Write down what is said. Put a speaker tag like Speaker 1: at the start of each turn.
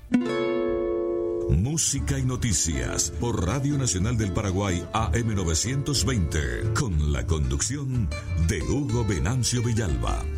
Speaker 1: Música y noticias por Radio Nacional del Paraguay AM 920 con la conducción de Hugo Venancio Villalba.